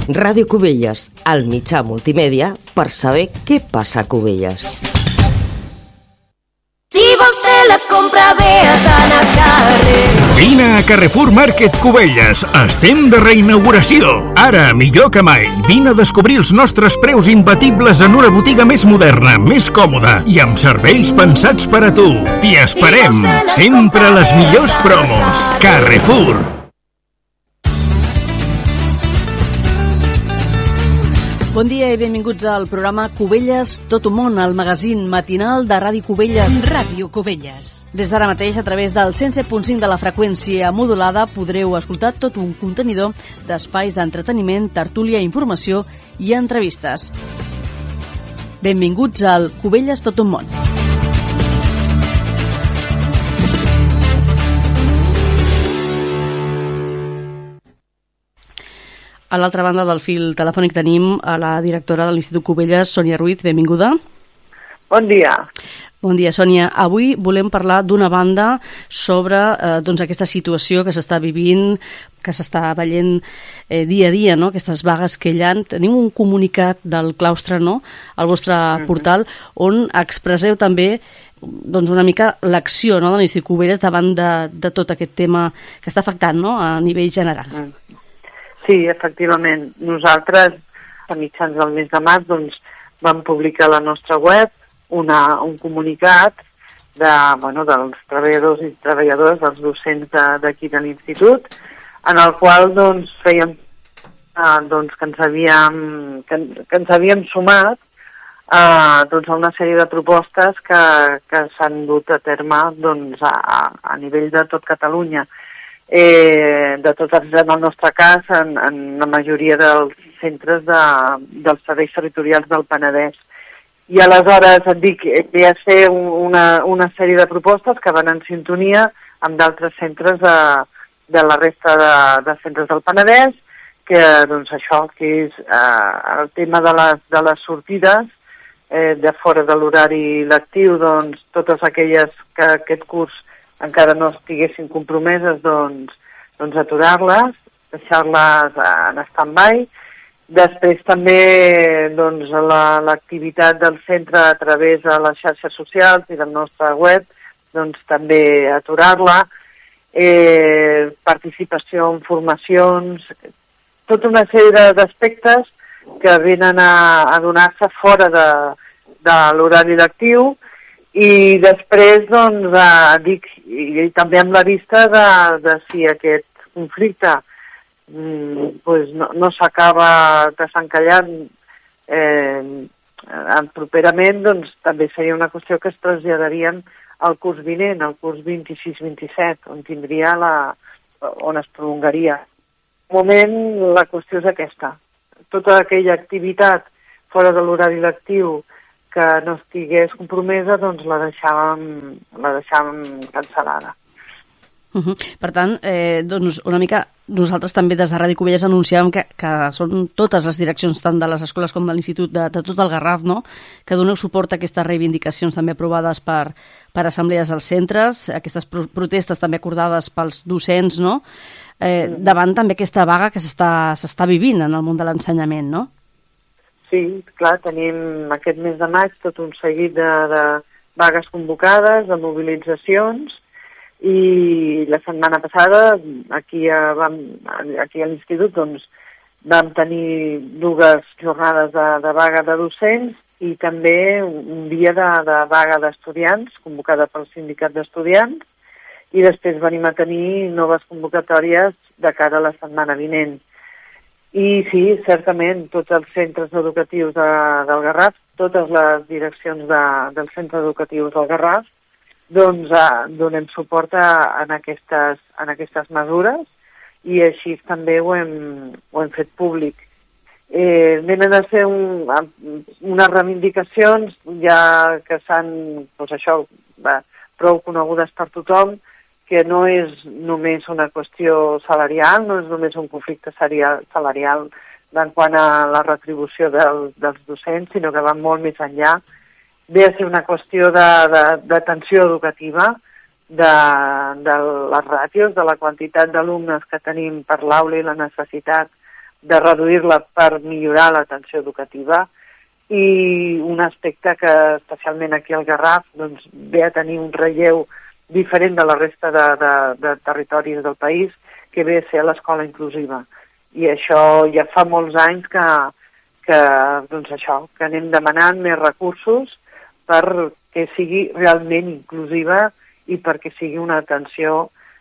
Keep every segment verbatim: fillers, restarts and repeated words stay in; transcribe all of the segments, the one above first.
Ràdio Cubelles, el mitjà multimèdia per saber què passa a Cubelles. Si vols fer la compra bé has d'anar al carrer. Vine a Carrefour Market Cubelles. Estem de reinauguració. Ara, millor que mai, vine a descobrir els nostres preus imbatibles en una botiga més moderna, més còmoda i amb serveis pensats per a tu. T'hi esperem. Sempre les millors promos. Carrefour. Bon dia i benvinguts al programa Cubelles Tot un món, el magazín matinal de Ràdio Cubelles. Ràdio Cubelles. Des d'ara mateix, a través del cent set punt cinc de la freqüència modulada, podreu escoltar tot un contenidor d'espais d'entreteniment, tertúlia, informació i entrevistes. Benvinguts al Cubelles Tot un món. A l'altra banda del fil telefònic tenim a la directora de l'Institut Cubelles, Sònia Ruiz. Benvinguda. Bon dia. Bon dia, Sònia. Avui volem parlar d'una banda sobre eh, doncs aquesta situació que s'està vivint, que s'està veient eh, dia a dia, no? Aquestes vagues que hi ha. Tenim un comunicat del claustre, no?, al vostre uh-huh. portal, on expresseu també doncs una mica l'acció, no?, de l'Institut Cubelles davant de, de tot aquest tema que està afectant, no?, a nivell general. Uh-huh. Sí, efectivament. Nosaltres, a mitjans del mes de març, doncs, vam publicar a la nostra web una, un comunicat de, bueno, dels treballadors i treballadores, dels docents d'aquí de, de l'Institut, en el qual doncs, fèiem eh, doncs, que, ens havíem, que, que ens havíem sumat eh, doncs, a una sèrie de propostes que, que s'han dut a terme doncs, a, a nivell de tot Catalunya. Eh, de tots els, en el nostre cas, en, en la majoria dels centres de, dels serveis territorials del Penedès. I aleshores et dic, ve a ser una, una sèrie de propostes que van en sintonia amb d'altres centres de, de la resta de, de centres del Penedès, que doncs això, que és eh, el tema de les, de les sortides eh, de fora de l'horari lectiu, doncs totes aquelles que aquest curs encara no estiguessin compromeses, doncs, doncs aturar-les, deixar-les en stand-by. Després també doncs, l'activitat del centre a través de les xarxes socials i del nostre web, doncs també aturar-la. Eh, participació en formacions, tota una sèrie d'aspectes que venen a, a donar-se fora de, de l'horari lectiu. I després, doncs, eh, dic, i, i també amb la vista de, de si aquest conflicte mm, pues no, no s'acaba desencallant eh, properament, doncs també seria una qüestió que es traslladarien al curs vinent, al curs vint-i-sis vint-i-set, on tindria la, on es prolongaria. De moment, la qüestió és aquesta. Tota aquella activitat fora de l'horari lectiu que no estigués compromesa, doncs la deixàvem, la deixàvem cancel·lada. Uh-huh. Per tant, eh, doncs una mica nosaltres també des de Ràdio Cubelles anunciàvem que, que són totes les direccions, tant de les escoles com de l'Institut, de, de tot el Garraf, no?, que doneu suport a aquestes reivindicacions també aprovades per, per assemblees als centres, aquestes pro protestes també acordades pels docents, no?, eh, uh-huh. davant també aquesta vaga que s'està s'està vivint en el món de l'ensenyament, no? Sí, clar, tenim aquest mes de maig tot un seguit de, de vagues convocades, de mobilitzacions, i la setmana passada aquí a, vam, aquí a l'Institut doncs, vam tenir dues jornades de, de vaga de docents i també un dia de, de vaga d'estudiants, convocada pel sindicat d'estudiants, i després venim a tenir noves convocatòries de cara a la setmana vinent. I sí, certament, tots els centres educatius de, del Garraf, totes les direccions de, dels centres educatius del Garraf, doncs eh, donem suport a, en, aquestes, en aquestes mesures i així també ho hem, ho hem fet públic. Eh, venen a ser un, unes reivindicacions ja que s'han, doncs això, va, prou conegudes per tothom, que no és només una qüestió salarial, no és només un conflicte salarial en quant a la retribució del, dels docents, sinó que va molt més enllà. Ve a ser una qüestió d'atenció educativa, de, de les ràtios, de la quantitat d'alumnes que tenim per l'aula i la necessitat de reduir-la per millorar l'atenció educativa, i un aspecte que especialment aquí al Garraf doncs, ve a tenir un relleu diferent de la resta de, de, de territoris del país, que ve a ser l'escola inclusiva. I això ja fa molts anys que, que, doncs això, que anem demanant més recursos perquè sigui realment inclusiva i perquè sigui una atenció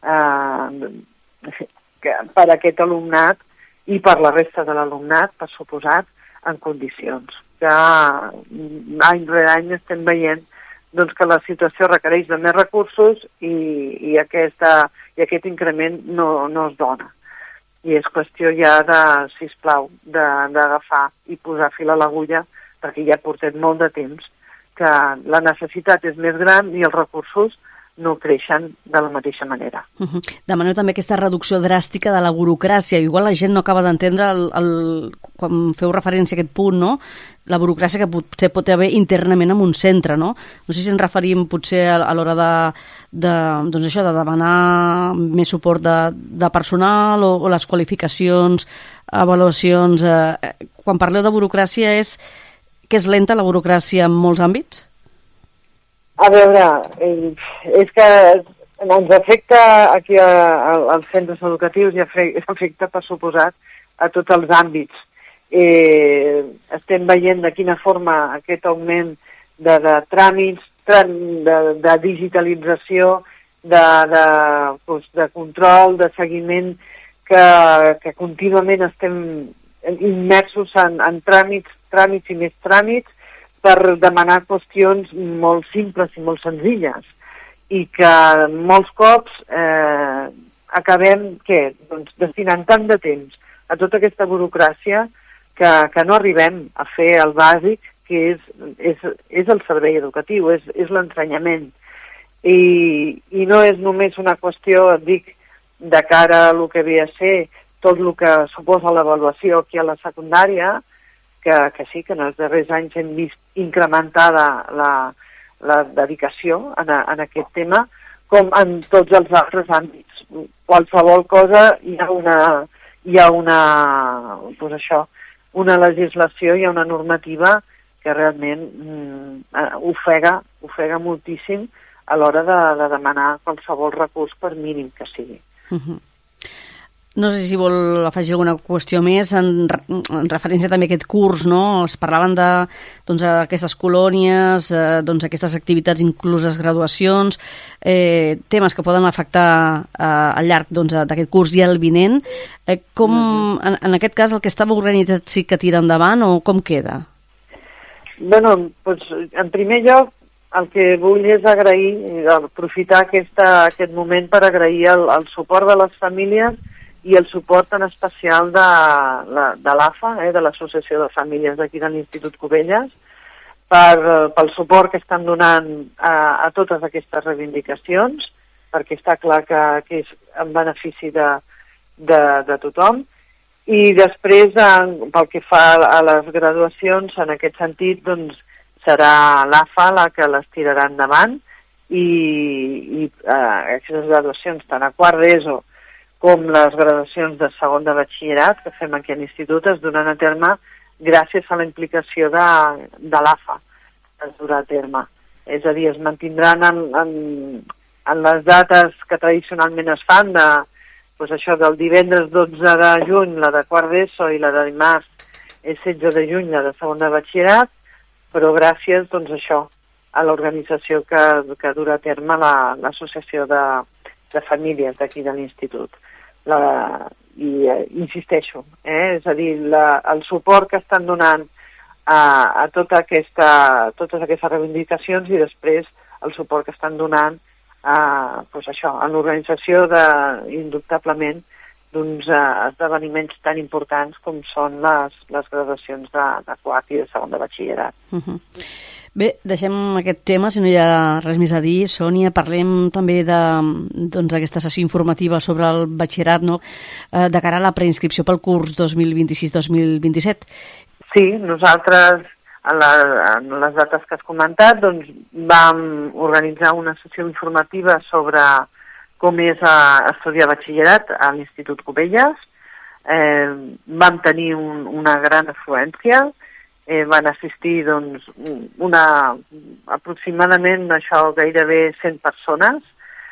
eh, per a aquest alumnat i per la resta de l'alumnat, per suposat, en condicions. Que any rere any estem veient doncs, que la situació requereix de més recursos i, i, aquesta, i aquest increment no, no es dona. I és qüestió ja de, sisplau, d'agafar i posar fil a l'agulla, perquè ja portem molt de temps que la necessitat és més gran i els recursos no creixen de la mateixa manera. Uh-huh. Demaneu també aquesta reducció dràstica de la burocràcia. Igual la gent no acaba d'entendre el, el, quan feu referència a aquest punt, no? La burocràcia que potser pot haver internament en un centre, no? No sé si ens referim potser a, a l'hora de, de, doncs això, de demanar més suport de, de personal o, o les qualificacions, avaluacions. Eh, quan parleu de burocràcia, és que és lenta la burocràcia en molts àmbits? A veure, eh, és que ens afecta aquí a, a, als centres educatius i afecta, per suposat, a tots els àmbits. Eh, estem veient de quina forma aquest augment de, de tràmits, de, de digitalització, de, de, doncs, de control, de seguiment, que, que contínuament estem immersos en, en tràmits, tràmits i més tràmits, per demanar qüestions molt simples i molt senzilles i que molts cops eh, acabem què? Doncs destinant tant de temps a tota aquesta burocràcia que, que no arribem a fer el bàsic, que és, és, és el servei educatiu, és, és l'ensenyament. I, I no és només una qüestió, et dic, de cara a el que ve a ser tot el que suposa l'avaluació aquí a la secundària, que, que sí, que en els darrers anys hem vist incrementada la, la dedicació en, a, en aquest tema, com en tots els altres àmbits. Qualsevol cosa hi ha una, hi ha una, doncs això, una legislació, hi ha una normativa que realment mm, ofega, ofega moltíssim a l'hora de, de demanar qualsevol recurs, per mínim que sigui. Uh-huh. No sé si vol afegir alguna qüestió més en, en referència també a aquest curs, no? Es parlaven de doncs, aquestes colònies, eh, doncs, aquestes activitats incluses graduacions, eh, temes que poden afectar eh, al llarg doncs, d'aquest curs i el vinent. Eh, com, mm-hmm. en, en aquest cas, el que estava organitzat sí que tira endavant o com queda? Bueno, doncs, en primer lloc, el que vull és agrair, aprofitar aquesta, aquest moment per agrair el, el suport de les famílies i el suport en especial de, de l'A F A, eh, de l'Associació de Famílies d'aquí de l'Institut Cubelles, per, pel suport que estan donant a, a totes aquestes reivindicacions, perquè està clar que, que és en benefici de, de, de tothom. I després, en, pel que fa a les graduacions, en aquest sentit, doncs, serà l'A F A la que les tirarà endavant i, i eh, aquestes graduacions, tant a quart d'ESO com les graduacions de segon de batxillerat que fem aquí a l'Institut, es donen a terme gràcies a la implicació de, de l'A F A, que es durà a terme. És a dir, es mantindran en, en, en les dates que tradicionalment es fan, de, doncs això, del divendres dotze de juny, la de quart d'ESO, i la de dimarts és setze de juny, la de segon de batxillerat, però gràcies, doncs això, a l'organització que, que durà a terme l'Associació la, de, de Famílies d'aquí de l'Institut. La, i eh, insisteixo, eh, és a dir, la, el suport que estan donant a, a tota aquesta, totes aquestes reivindicacions i després el suport que estan donant a, doncs això, a l'organització de, indubtablement d'uns uh, esdeveniments tan importants com són les, les graduacions de, de quart i de segon de batxillerat. Uh-huh. Bé, deixem aquest tema, si no hi ha res més a dir. Sònia, parlem també de doncs, aquesta sessió informativa sobre el batxillerat, no? eh, de cara a la preinscripció pel curs dos mil vint-i-sis dos mil vint-i-set. Sí, nosaltres, en, la, en les dates que has comentat, doncs, vam organitzar una sessió informativa sobre com és a estudiar batxillerat a l'Institut Cubelles. eh, vam tenir un, una gran afluència, eh, van assistir doncs, una, aproximadament això gairebé cent persones.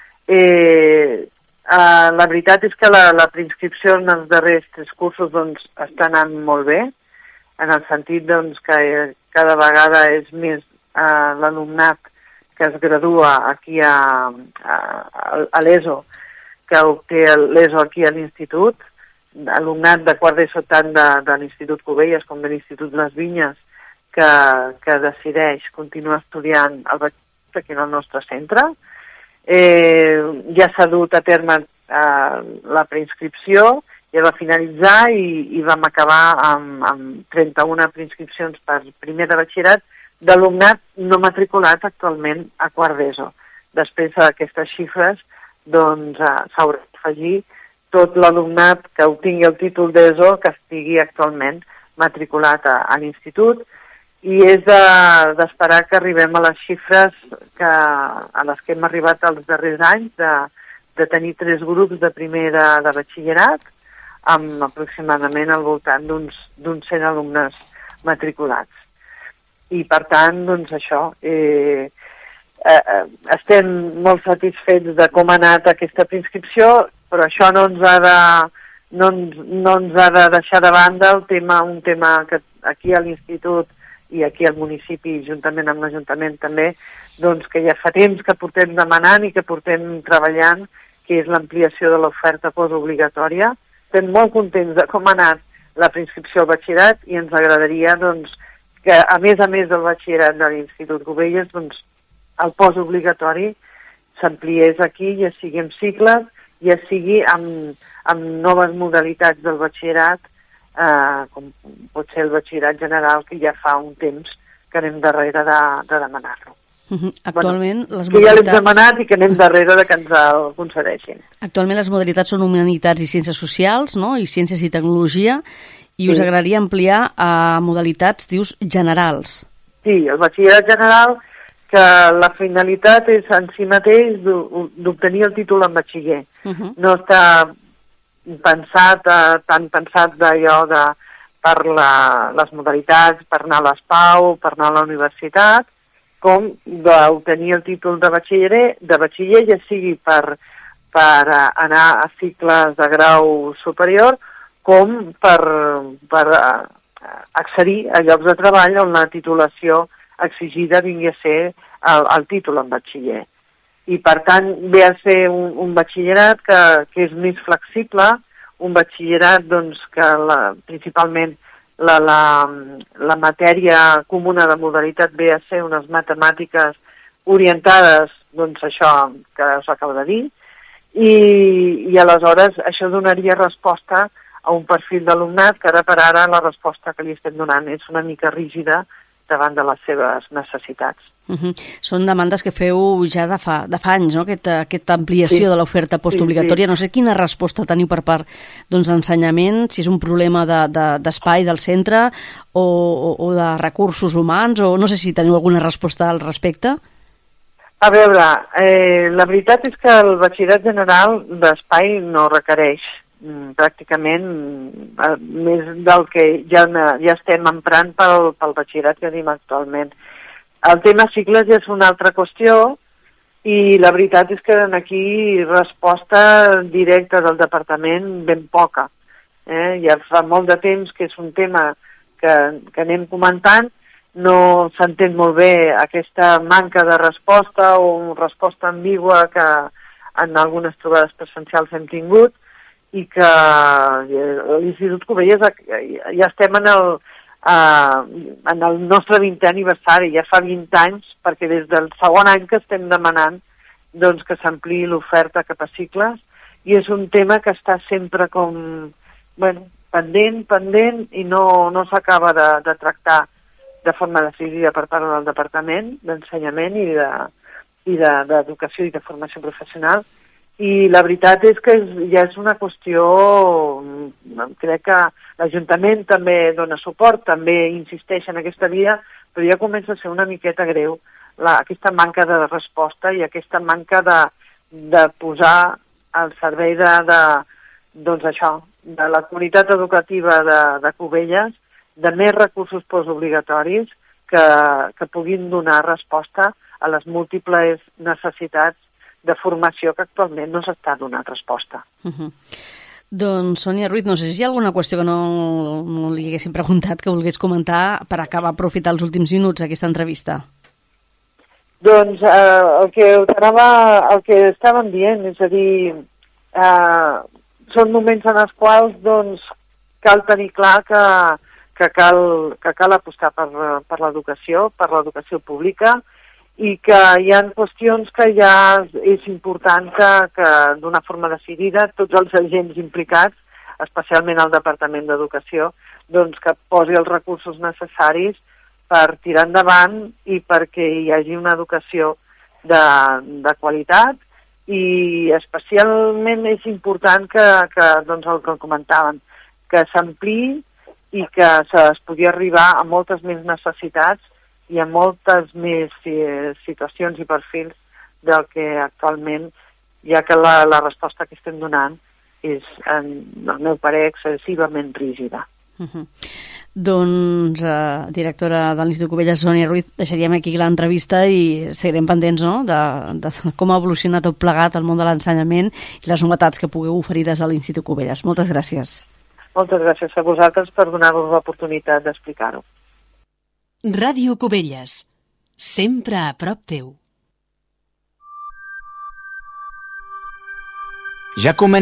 Eh, eh, la veritat és que la, la preinscripció en els darrers tres cursos doncs, està anant molt bé, en el sentit doncs, que cada vegada és més eh, l'alumnat que es gradua aquí a, a, a l'ESO, que obté l'ESO aquí a l'institut, alumnat de quart d'ESO tant de, de l'Institut Cubelles com de l'Institut Les Vinyes, que, que decideix continuar estudiant el batxillerat aquí en el nostre centre. Eh, ja s'ha dut a terme eh, la preinscripció, ja va finalitzar i, i vam acabar amb, amb trenta-una preinscripcions per primer de batxillerat d'alumnat no matriculat actualment a quart d'ESO. Després d'aquestes xifres doncs eh, s'haurà d'afegir tot l'alumnat que obtingui el títol d'ESO que estigui actualment matriculat a, a l'institut, i és d'esperar de, que arribem a les xifres que, a les que hem arribat els darrers anys, de, de tenir tres grups de primer de, de batxillerat, amb aproximadament al voltant d'uns cent alumnes matriculats. I per tant, doncs això, eh, eh, estem molt satisfets de com ha anat aquesta preinscripció, però això no ens ha de, no ens, no ens ha de deixar de banda el tema, un tema que aquí a l'institut i aquí al municipi, juntament amb l'Ajuntament també, doncs que ja fa temps que portem demanant i que portem treballant, que és l'ampliació de l'oferta postobligatòria. Estem molt contents de com ha anat la preinscripció al batxillerat i ens agradaria doncs, que, a més a més del batxillerat de l'Institut Cubelles, doncs, el postobligatori s'ampliés aquí, ja sigui en cicles, ja sigui amb, amb noves modalitats del batxillerat, eh, com pot ser el batxillerat general, que ja fa un temps que anem darrere de, de demanar-lo. Uh-huh. Actualment, bueno, les modalitats... Que ja l'hem demanat i que anem darrere de que ens el concedeixin. Actualment les modalitats són humanitats i ciències socials, no?, i ciències i tecnologia, i sí. Us agradaria ampliar a modalitats, dius, generals. Sí, el batxillerat general, que la finalitat és en si mateix d'obtenir el títol en batxiller. Uh-huh. No està pensat, eh, tan pensat d'allò de, per la, les modalitats, per anar a l'ESPAU, per anar a la universitat, com d'obtenir el títol de batxiller, de batxiller ja sigui per, per anar a cicles de grau superior, com per, per accedir a llocs de treball on la titulació exigida vingui a ser el, el títol en batxiller. I per tant ve a ser un, un batxillerat que, que és més flexible, un batxillerat doncs, que la, principalment la, la, la matèria comuna de modalitat ve a ser unes matemàtiques orientades, doncs això que us acabo de dir, i, i aleshores això donaria resposta a un perfil d'alumnat que ara per ara la resposta que li estem donant és una mica rígida davant de les seves necessitats. Uh-huh. Són demandes que feu ja de fa, de fa anys, no?, aquesta, aquesta ampliació sí. de l'oferta postobligatòria. Sí, sí. No sé quina resposta teniu per part doncs, d'ensenyament, si és un problema de, de, d'espai del centre o, o, o de recursos humans, o no sé si teniu alguna resposta al respecte. A veure, eh, la veritat és que el batxillerat general d'espai no requereix pràcticament eh, més del que ja, ja estem emprant pel, pel batxillerat que tenim actualment. El tema cicles ja és una altra qüestió i la veritat és que aquí resposta directa del departament ben poca. Eh? Ja fa molt de temps que és un tema que, que anem comentant, no s'entén molt bé aquesta manca de resposta o resposta ambigua que en algunes trobades presencials hem tingut, i que l'Institut Cubelles ja estem en el, uh, en el nostre vintè aniversari, ja fa vint anys, perquè des del segon any que estem demanant doncs, que s'ampliï l'oferta cap a cicles, i és un tema que està sempre com, bueno, pendent, pendent, i no, no s'acaba de, de tractar de forma decidida per part del Departament d'Ensenyament i de, i de, d'Educació i de Formació Professional. I la veritat és que és, ja és una qüestió, crec que l'Ajuntament també dona suport, també insisteix en aquesta via, però ja comença a ser una miqueta greu la, aquesta manca de resposta i aquesta manca de, de posar al servei de, de, doncs això, de la comunitat educativa de, de Cubelles de més recursos postobligatoris que, que puguin donar resposta a les múltiples necessitats de formació que actualment no s'està donant resposta. Uh-huh. Doncs, Sònia Ruiz, no sé si hi ha alguna qüestió que no, no li haguéssim preguntat que volgués comentar per acabar aprofitar els últims minuts d'aquesta entrevista. Doncs eh, el, que anava, el que estàvem dient, és a dir, eh, són moments en els quals doncs, cal tenir clar que, que, cal, que cal apostar per, per l'educació, per l'educació pública, i que hi ha qüestions que ja és important que, que d'una forma decidida tots els agents implicats, especialment el Departament d'Educació, doncs que posi els recursos necessaris per tirar endavant i perquè hi hagi una educació de, de qualitat, i especialment és important que, que doncs el que comentaven, que s'ampliï i que es pugui arribar a moltes més necessitats i a moltes més eh, situacions i perfils del que actualment, ja que la, la resposta que estem donant és, en el meu parer, excessivament rígida. Uh-huh. Doncs, eh, directora de l'Institut Cubelles, Sònia Ruiz, deixaríem aquí l'entrevista i seguirem pendents, no?, de, de com ha evolucionat tot plegat el món de l'ensenyament i les novetats que pugueu oferir des de l'Institut Cubelles. Moltes gràcies. Moltes gràcies a vosaltres per donar-vos l'oportunitat d'explicar-ho. Ràdio Cubelles, sempre a prop teu. Ja comença